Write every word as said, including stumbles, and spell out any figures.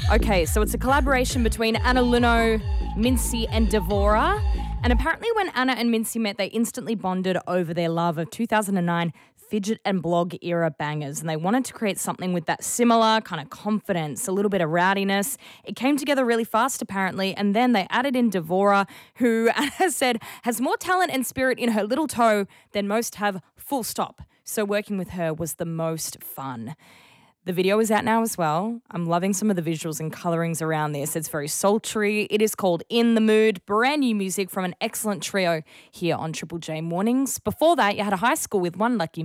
Okay, so it's a collaboration between Anna Luno, Mincy, and Devora. And apparently when Anna and Mincy met, they instantly bonded over their love of two thousand nine fidget and blog era bangers. And they wanted to create something with that similar kind of confidence, a little bit of rowdiness. It came together really fast, apparently. And then they added in Devora, who, Anna said, has more talent and spirit in her little toe than most have, full stop. So working with her was the most fun. The video is out now as well. I'm loving some of the visuals and colorings around this. It's very sultry. It is called In the Mood. Brand new music from an excellent trio here on Triple J Mornings. Before that, you had a high school with One Lucky